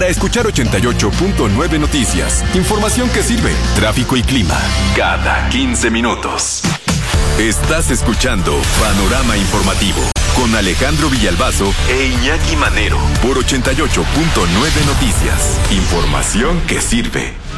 para escuchar 88.9 Noticias. Información que sirve. Tráfico y clima. Cada 15 minutos. Estás escuchando Panorama Informativo con Alejandro Villalbazo e Iñaki Manero por 88.9 Noticias. Información que sirve.